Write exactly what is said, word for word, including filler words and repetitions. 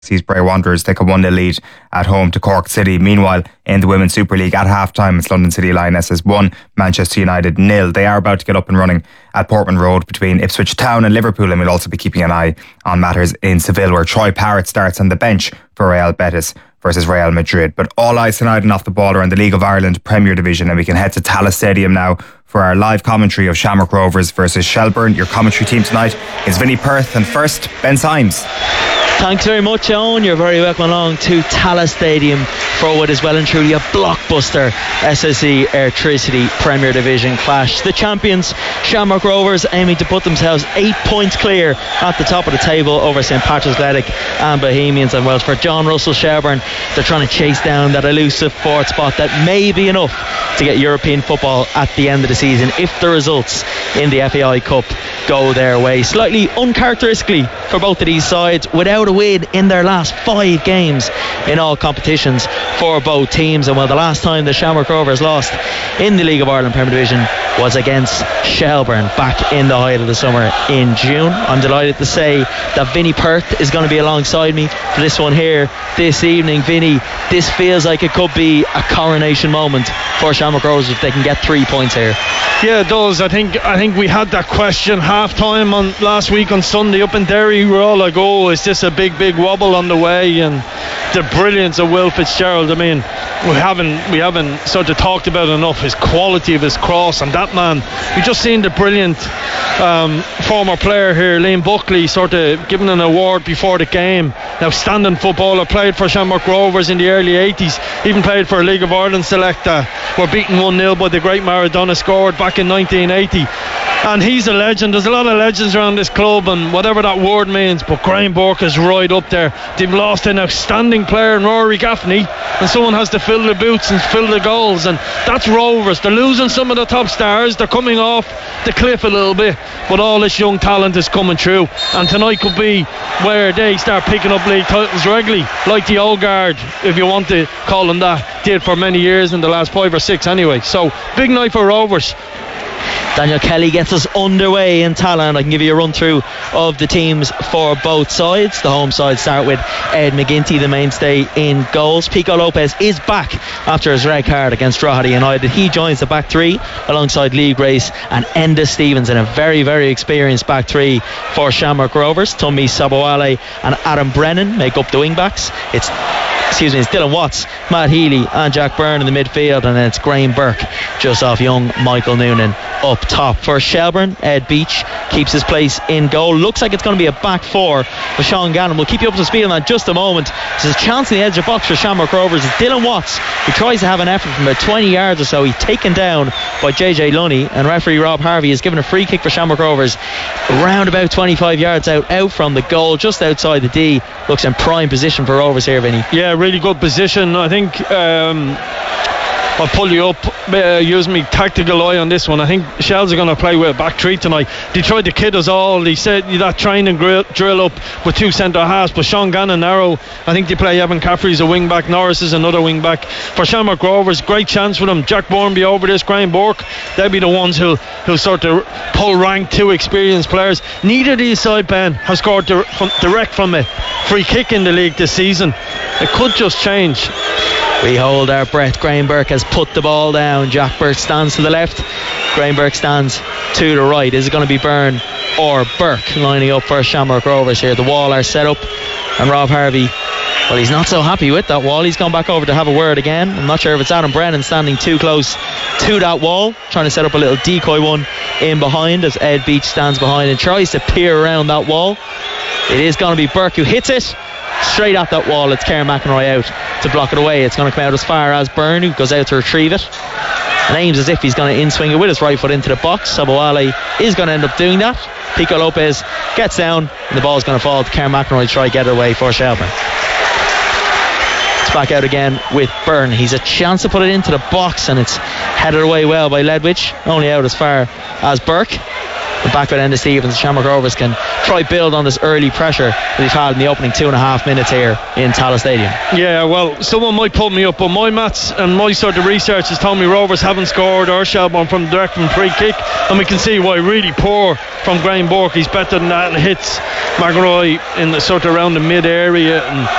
sees Bray Wanderers take a one nil lead at home to Cork City. Meanwhile, in the Women's Super League at half-time, it's London City Lionesses one, Manchester United nil. They are about to get up and running at Portman Road between Ipswich Town and Liverpool, and we'll also be keeping an eye on matters in Seville, where Troy Parrott starts on the bench for Real Betis versus Real Madrid. But all eyes tonight and off the ball are on the League of Ireland Premier Division, and we can head to Tallaght Stadium now for our live commentary of Shamrock Rovers versus Shelbourne. Your commentary team tonight is Vinnie Perth, and first, Ben Symes. Thanks very much, Owen. You're very welcome along to Tallaght Stadium for what is well and truly a blockbuster S S E Airtricity Premier Division clash. The champions, Shamrock Rovers, aiming to put themselves eight points clear at the top of the table over St Patrick's Athletic and Bohemians. And well, for John Russell Shelbourne, they're trying to chase down that elusive fourth spot that may be enough to get European football at the end of the season if the results in the F A I Cup go their way. Slightly uncharacteristically for both of these sides, without a win in their last five games in all competitions for both teams. And well, the last time the Shamrock Rovers lost in the League of Ireland Premier Division was against Shelbourne back in the height of the summer in June. I'm delighted to say that Vinnie Perth is going to be alongside me for this one here this evening. Vinnie, this feels like it could be a coronation moment for Shamrock Rovers if they can get three points here. Yeah, it does. I think I think we had that question half time on last week on Sunday up in Derry. We were all like, oh, is this a big big wobble on the way? And the brilliance of Will Fitzgerald, I mean, we haven't we haven't sort of talked about enough his quality of his cross, and that man, we just seen the brilliant um, former player here, Liam Buckley, sort of given an award before the game. Outstanding footballer, played for Shamrock Rovers in the early eighties, even played for a League of Ireland selector. Were beaten one nil by the great Maradona, scored back in nineteen eighty. And he's a legend. There's a lot of legends around this club, and whatever that word means, but Graham Burke is right up there. They've lost an outstanding player in Rory Gaffney, and someone has to fill the boots and fill the goals, and that's Rovers. They're losing some of the top stars, they're coming off the cliff a little bit, but all this young talent is coming through, and tonight could be where they start picking up league titles regularly, like the old guard, if you want to call them that, did for many years in the last five or six anyway. So big night for Rovers. Daniel Kelly gets us underway in Tallaght. I can give you a run through of the teams for both sides. The home side start with Ed McGinty, the mainstay in goals. Pico Lopez is back after his red card against Drogheda United. He joins the back three alongside Lee Grace and Enda Stevens in a very very experienced back three for Shamrock Rovers. Tommy Sabawale and Adam Brennan make up the wing backs. It's Excuse me, it's Dylan Watts, Matt Healy and Jack Byrne in the midfield, and then it's Graham Burke just off young Michael Noonan up top. For Shelbourne, Ed Beach keeps his place in goal. Looks like it's going to be a back four for Sean Gannon. We'll keep you up to speed on that just a moment. There's a chance in the edge of box for Shamrock Rovers. It's Dylan Watts who tries to have an effort from about twenty yards or so. He's taken down by J J Lunny, and referee Rob Harvey has given a free kick for Shamrock Rovers around about twenty-five yards out, out from the goal, just outside the D. Looks in prime position for Rovers here, Vinny. Yeah, really good position. I think um, I'll pull you up, uh, use me tactical eye on this one. I think Shells are going to play with a back three tonight. They tried to kid us all. They said that training drill, drill up with two centre halves, but Sean Gannon narrow. I think they play Evan Caffrey as a wing back, Norris is another wing back. For Shamrock Rovers, great chance for them. Jack Bourne over this, Graham Burke, they'll be the ones who'll, who'll sort of pull rank, two experienced players. Neither of these side, Ben, have scored direct from a free kick in the league this season. It could just change. We hold our breath. Graham Burke has put the ball down. Jack Burke stands to the left, Graham Burke stands to the right. Is it going to be Byrne or Burke lining up for Shamrock Rovers here? The wall are set up, and Rob Harvey, well, he's not so happy with that wall. He's gone back over to have a word again. I'm not sure if it's Adam Brennan standing too close to that wall, trying to set up a little decoy one in behind as Ed Beach stands behind and tries to peer around that wall. It is going to be Burke who hits it straight at that wall. It's Kieran McEnroy out to block it away. It's going to come out as far as Byrne, who goes out to retrieve it and aims as if he's going to in-swing it with his right foot into the box. Sabawale is going to end up doing that. Pico Lopez gets down and the ball's going to fall to Kieran McEnroy to try to get it away for Shelbourne. It's back out again with Byrne. He's a chance to put it into the box, and it's headed away well by Ledwich, only out as far as Burke. the back of Enda Stevens, Shamrock Rovers can try build on this early pressure that they've had in the opening two and a half minutes here in Tallaght Stadium. Yeah, well, someone might pull me up, but my maths and my sort of research has told me Rovers haven't scored or Shelbourne from direct from free kick, and we can see why. Really poor from Graham Burke. He's better than that and hits McElroy in the sort of around the mid area, and